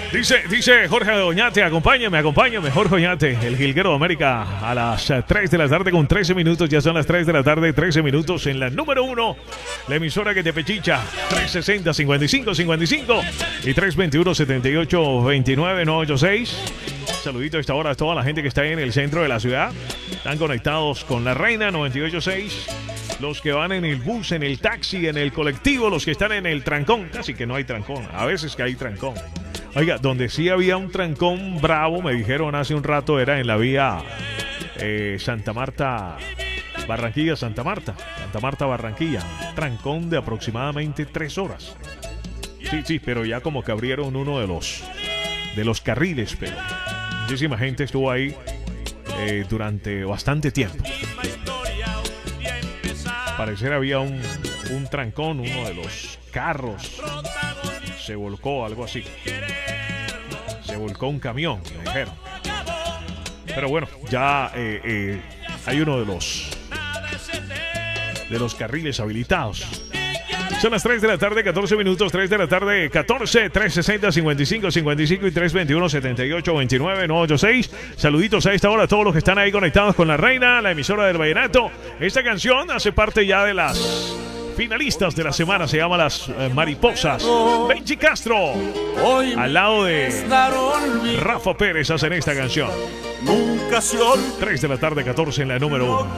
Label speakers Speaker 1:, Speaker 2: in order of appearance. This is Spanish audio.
Speaker 1: Dice Jorge Oñate, acompáñame, Jorge Oñate, el jilguero de América, a las 3 de la tarde con 13 minutos, ya son las 3 de la tarde, 13 minutos en la número 1, la emisora que te pechicha, 360-55-55 y 321-78-29-986. Saludito a esta hora a toda la gente que está ahí en el centro de la ciudad, están conectados con la Reina 98.6. Los que van en el bus, en el taxi, en el colectivo, los que están en el trancón. Casi que no hay trancón, a veces que hay trancón. Oiga, donde sí había un trancón bravo, me dijeron hace un rato, era en la vía Santa Marta, Barranquilla, Santa Marta, Barranquilla. Trancón de aproximadamente 3 horas. Sí, pero ya como que abrieron uno de los carriles, pero muchísima gente estuvo ahí durante bastante tiempo. Parecer había un trancón, uno de los carros se volcó, algo así. Se volcó un camión, me dijeron. Pero bueno, ya hay uno de los carriles habilitados. Son las 3 de la tarde, 14 minutos, 3 de la tarde, 14, 360, 55, 55 y 321, 78, 29, 986. Saluditos a esta hora a todos los que están ahí conectados con la Reina, la emisora del Vallenato. Esta canción hace parte ya de las finalistas de la semana, se llama Las Mariposas. Benji Castro, al lado de Rafa Pérez, hacen esta canción.
Speaker 2: 3
Speaker 1: de la tarde, 14 en la número 1.